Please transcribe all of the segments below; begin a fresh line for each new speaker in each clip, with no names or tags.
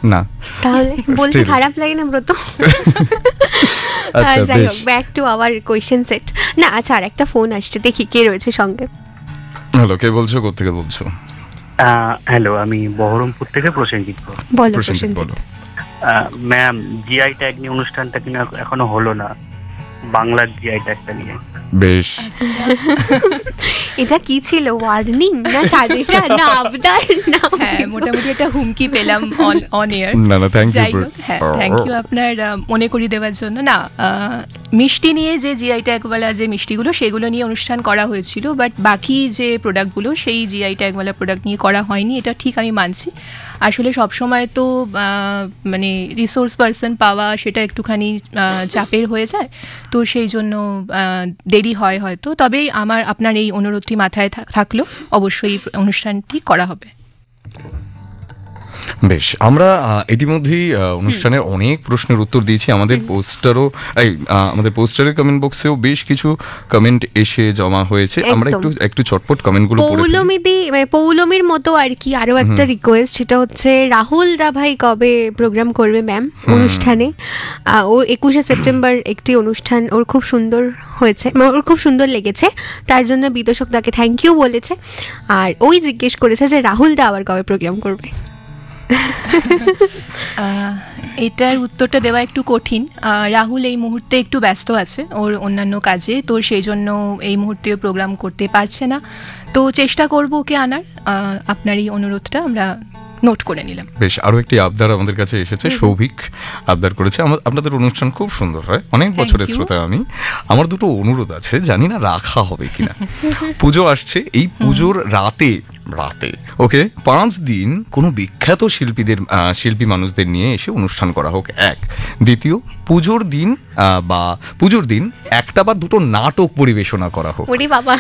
না।
তাহলে বলতে
Still.
খারাপ লাগে না ব্রত?
আচ্ছা,
যাই
বেশ।
হোক, back to our question set. না আচ্ছা, আর একটা ফোন আসছে, দেখি কে রয়েছে সঙ্গে।
হ্যালো, কে বলছো, কোত্থেকে বলছো?
হ্যালো, আমি বহরমপুর থেকে প্রসেনজিৎ বল।
বলো
প্রসেনজিৎ
প্রসেনজিৎ।
বলো।
ম্যাম, জিআই ট্যাগ নিয়ে অনুষ্ঠানটা কিনা এখনো হলো না, বাংলার জিআই ট্যাগটা নিয়ে।
বেশ।
এটা কি ছিল, ওয়ার্নিং না সাজেশন না আবদার না?
হ্যাঁ, মোটামুটি একটা হুমকি পেলাম অন এয়ার।
না না, থ্যাংক ইউ।
যাই হোক, হ্যাঁ থ্যাংক ইউ আপনার মনে করিয়ে দেওয়ার জন্য। না, মিষ্টি নিয়ে যে জিআই ট্যাগওয়ালা যে মিষ্টিগুলো সেগুলো নিয়ে অনুষ্ঠান করা হয়েছিল, বাট বাকি যে প্রোডাক্টগুলো সেই জিআই ট্যাগওয়ালা প্রোডাক্ট নিয়ে করা হয়নি, এটা ঠিক আমি মানছি। আসলে সবসময় তো মানে রিসোর্স পারসন পাওয়া সেটা একটুখানি চাপের হয়ে যায়, তো সেই জন্য দেরি হয় হয়তো। তবে আপনার এই অনুরোধটি মাথায় থাকলো, অবশ্যই অনুষ্ঠানটি করা হবে।
বেশ, আমরা ইতিমধ্যেই অনুষ্ঠানের অনেক প্রশ্নের উত্তর দিয়েছি। আমাদের পোস্টারের কমেন্ট বক্সেও বেশ কিছু কমেন্ট এসে জমা হয়েছে। আমরা একটু চটপট কমেন্টগুলো পড়ে ফেলি।
পৌলমীদি, মানে পৌলমীর মতো আর কি আরো একটা রিকোয়েস্ট, সেটা হচ্ছে রাহুল দা ভাই কবে প্রোগ্রাম করবে ম্যাম অনুষ্ঠানে? ওর 21শে সেপ্টেম্বর একটি অনুষ্ঠান ওর খুব সুন্দর হয়েছে, ওর খুব সুন্দর লেগেছে, তার জন্য বিতোষক দাকে থ্যাংক ইউ বলেছে। আর ওই জিজ্ঞেস করেছে যে রাহুল দা আবার কবে প্রোগ্রাম করবে।
এটার উত্তরটা দেওয়া একটু কঠিন। রাহুল এই মুহূর্তে একটু ব্যস্ত আছে ওর অন্যান্য কাজে, তো সেই জন্য এই মুহূর্তেও প্রোগ্রাম করতে পারছে না। তো চেষ্টা করব ওকে আনার। আপনার এই অনুরোধটা আমরা নোট করে নিলাম।
বেশ, আরো একটি আবদার আমাদের কাছে এসেছে। সৌভিক আবদার করেছে, আপনাদের অনুষ্ঠান খুব সুন্দর হয়, অনেক বছরের শ্রোতা আমি। আমার দুটো অনুরোধ আছে, জানি না রাখা হবে কিনা। পুজো আসছে, এই পুজোর রাতে ওকে 5 দিন কোনো বিখ্যাত শিল্পী মানুষদের নিয়ে এসে অনুষ্ঠান করা হোক, এক। দ্বিতীয়, পুজোর দিন একটা বা দুটো নাটক পরিবেশনা করা হোক।
ওরে বাবা,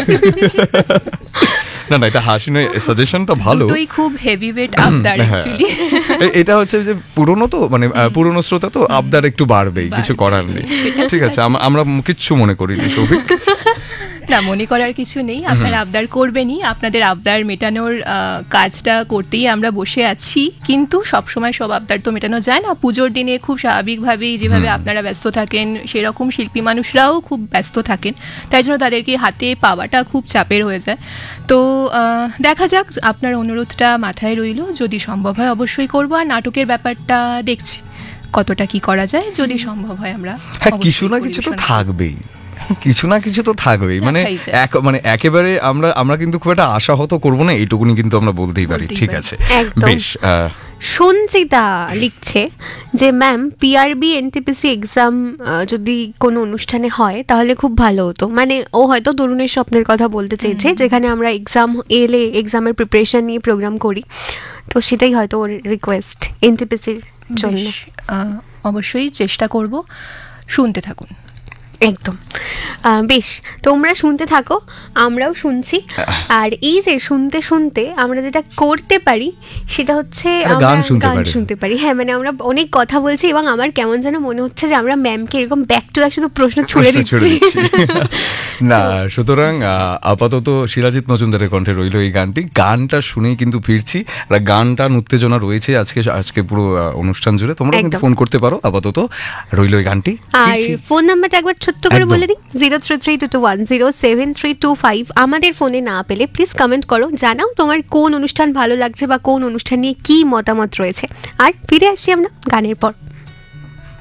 না, এটা হাসি নয়, সাজেশনটা ভালো।
দুটোই খুব হেভিওয়েট আবদার অ্যাকচুয়ালি।
এটা হচ্ছে যে পুরনো তো, মানে পুরনো শ্রোতা তো, আবদার একটু বাড়বেই, কিছু করার নেই। ঠিক আছে, আমরা কিচ্ছু মনে করিনি সৌভিক।
না, মনে করার কিছু নেই, আপনারা আবদার করবেনই, আপনাদের আবদার মেটানোর কাজটা করতেই আমরা বসে আছি। কিন্তু সবসময় সব আবদার তো মেটানো যায় না। পুজোর দিনে খুব স্বাভাবিকভাবেই যেভাবে আপনারা ব্যস্ত থাকেন, সেরকম শিল্পী মানুষরাও খুব ব্যস্ত থাকেন, তাই জন্য তাদেরকে হাতে পাওয়াটা খুব চাপের হয়ে যায়। তো দেখা যাক, আপনার অনুরোধটা মাথায় রইল, যদি সম্ভব হয় অবশ্যই করব। আর নাটকের ব্যাপারটা দেখছি কতটা কি করা যায়, যদি সম্ভব হয় আমরা
কিছু না কিছু তো থাকবেই, মানে একেবারে আমরা কিন্তু খুব একটা আশাহত করবো না, এইটুকুনি কিন্তু আমরা বলতেই পারি। ঠিক আছে, বেশ।
সঞ্চিতা লিখছে যে ম্যাম, পিআরবি এনটিপিসি এক্সাম যদি কোনো অনুষ্ঠানে হয় তাহলে খুব ভালো হতো। মানে ও হয়তো তরুণের স্বপ্নের কথা বলতে চেয়েছে, যেখানে আমরা এক্সামের প্রিপারেশন নিয়ে প্রোগ্রাম করি, তো সেটাই হয়তো ওর রিকোয়েস্ট এনটিপিসির জন্য।
অবশ্যই চেষ্টা করব, শুনতে থাকুন।
একদম, বেশ, তোমরা শুনতে থাকো, আমরাও শুনছি। আর এই যে শুনতে শুনতে আমরা যেটা করতে পারি সেটা হচ্ছে গান শুনতে পারি। হ্যাঁ, মানে আমরা অনেক কথা বলছি এবং আমার কেমন যেন মনে হচ্ছে যে আমরা ম্যামকে এরকম ব্যাক টু ব্যাক শুধু প্রশ্ন ছুড়ে দিচ্ছি।
না, সুতরাং আপাতত শিলাজিৎ মজুমদারের কণ্ঠে রইল এই গানটা শুনেই কিন্তু ফিরছি। গানটা উত্তেজনা রয়েছে আজকে পুরো অনুষ্ঠান জুড়ে। তোমরা কিন্তু ফোন করতে পারো, আপাতত রইল এই গানটি।
আর ফোন নাম্বারটা একবার ছোট্ট করে বলে দিই, 0332107325। আমাদের ফোনে না পেলে প্লিজ কমেন্ট করো, জানাও তোমার কোন অনুষ্ঠান ভালো লাগছে বা কোন অনুষ্ঠান নিয়ে কি মতামত রয়েছে। আর ফিরে আসছি আমরা গানের পর।